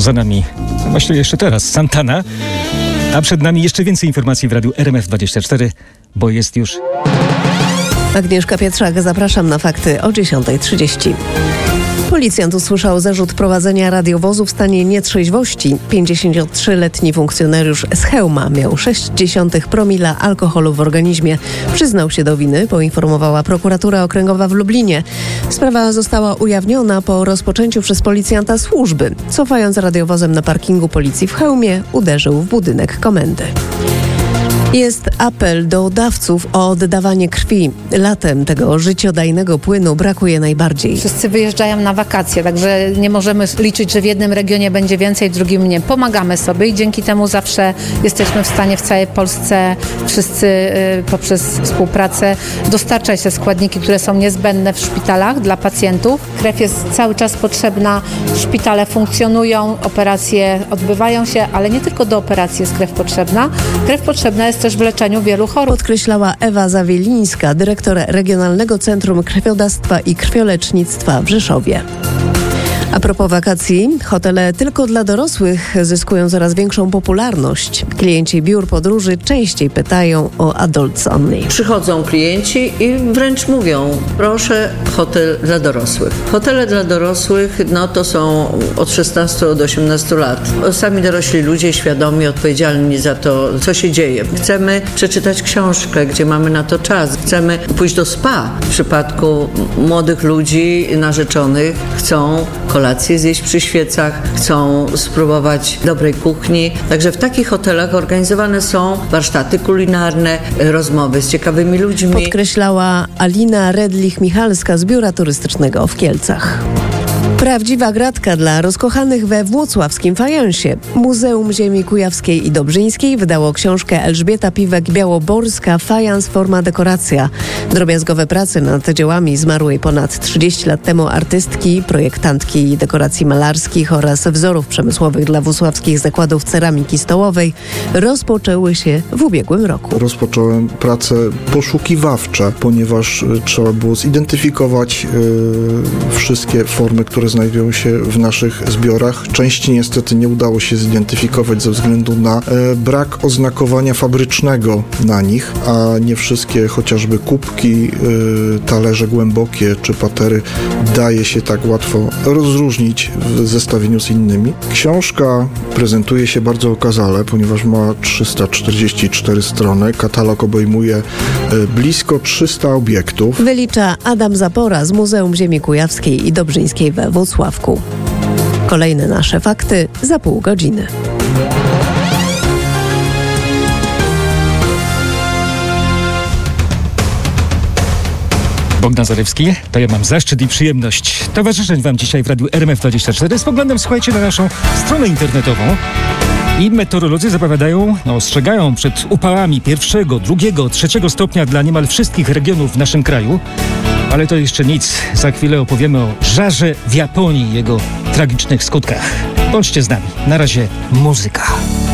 Za nami, właściwie jeszcze teraz, Santana, a przed nami jeszcze więcej informacji w radiu RMF24, bo jest już... Agnieszka Pietrzak, zapraszam na fakty o 10:30. Policjant usłyszał zarzut prowadzenia radiowozu w stanie nietrzeźwości. 53-letni funkcjonariusz z Chełma miał 0,6 promila alkoholu w organizmie. Przyznał się do winy, poinformowała prokuratura okręgowa w Lublinie. Sprawa została ujawniona po rozpoczęciu przez policjanta służby. Cofając radiowozem na parkingu policji w Chełmie, uderzył w budynek komendy. Jest apel do dawców o oddawanie krwi. Latem tego życiodajnego płynu brakuje najbardziej. Wszyscy wyjeżdżają na wakacje, także nie możemy liczyć, że w jednym regionie będzie więcej, w drugim nie. Pomagamy sobie i dzięki temu zawsze jesteśmy w stanie w całej Polsce wszyscy poprzez współpracę dostarczać te składniki, które są niezbędne w szpitalach dla pacjentów. Krew jest cały czas potrzebna, szpitale funkcjonują, operacje odbywają się, ale nie tylko do operacji jest krew potrzebna. Krew potrzebna jest też w leczeniu wielu chorób. Podkreślała Ewa Zawielińska, dyrektor Regionalnego Centrum Krwiodawstwa i Krwiolecznictwa w Rzeszowie. A propos wakacji, hotele tylko dla dorosłych zyskują coraz większą popularność. Klienci biur podróży częściej pytają o adults only. Przychodzą klienci i wręcz mówią, proszę hotel dla dorosłych. Hotele dla dorosłych, to są od 16 do 18 lat. Sami dorośli ludzie świadomi, odpowiedzialni za to, co się dzieje. Chcemy przeczytać książkę, gdzie mamy na to czas. Chcemy pójść do spa. W przypadku młodych ludzi, narzeczonych, chcą kolację zjeść przy świecach, chcą spróbować dobrej kuchni. Także w takich hotelach organizowane są warsztaty kulinarne, rozmowy z ciekawymi ludźmi. Podkreślała Alina Redlich-Michalska z Biura Turystycznego w Kielcach. Prawdziwa gratka dla rozkochanych we włocławskim fajansie. Muzeum Ziemi Kujawskiej i Dobrzyńskiej wydało książkę Elżbieta Piwek-Białoborska Fajans, forma, dekoracja. Drobiazgowe prace nad dziełami zmarłej ponad 30 lat temu artystki, projektantki dekoracji malarskich oraz wzorów przemysłowych dla włocławskich zakładów ceramiki stołowej rozpoczęły się w ubiegłym roku. Rozpocząłem prace poszukiwawcze, ponieważ trzeba było zidentyfikować wszystkie formy, które znajdują się w naszych zbiorach. Części niestety nie udało się zidentyfikować ze względu na brak oznakowania fabrycznego na nich, a nie wszystkie chociażby kubki, talerze głębokie czy patery daje się tak łatwo rozróżnić w zestawieniu z innymi. Książka prezentuje się bardzo okazale, ponieważ ma 344 strony. Katalog obejmuje blisko 300 obiektów. Wylicza Adam Zapora z Muzeum Ziemi Kujawskiej i Dobrzyńskiej we Włocławku. Kolejne nasze fakty za pół godziny. Bogdan Zarewski, to ja mam zaszczyt i przyjemność towarzyszyć Wam dzisiaj w radiu RMF24 z poglądem, słuchajcie, na naszą stronę internetową. I meteorolodzy zapowiadają, ostrzegają przed upałami 1., 2., 3. stopnia dla niemal wszystkich regionów w naszym kraju. Ale to jeszcze nic. Za chwilę opowiemy o żarze w Japonii i jego tragicznych skutkach. Bądźcie z nami. Na razie muzyka.